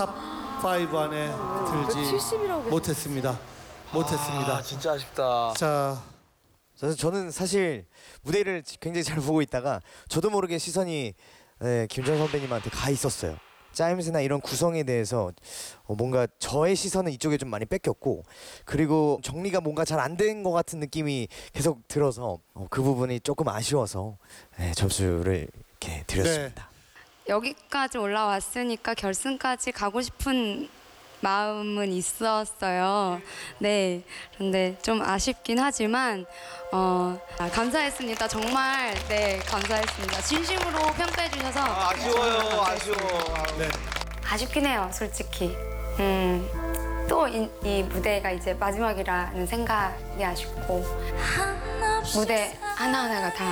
탑5 안에 들지 70이라고 못했습니다. 못했습니다. 진짜 아쉽다. 자, 저는 사실 무대를 굉장히 잘 보고 있다가 저도 모르게 시선이 김정 선배님한테 가 있었어요. 짜임새나 이런 구성에 대해서 뭔가 저의 시선은 이쪽에 좀 많이 뺏겼고, 그리고 정리가 뭔가 잘 안 된 것 같은 느낌이 계속 들어서 그 부분이 조금 아쉬워서 점수를 이렇게 드렸습니다. 여기까지 올라왔으니까 결승까지 가고 싶은 마음은 있었어요. 네, 그런데 좀 아쉽긴 하지만 감사했습니다. 정말 네 감사했습니다. 진심으로 평가해 주셔서 아쉬워요, 아쉬워. 네. 아쉽긴 해요, 솔직히. 또 이 무대가 이제 마지막이라는 생각이 아쉽고 무대 하나하나가 다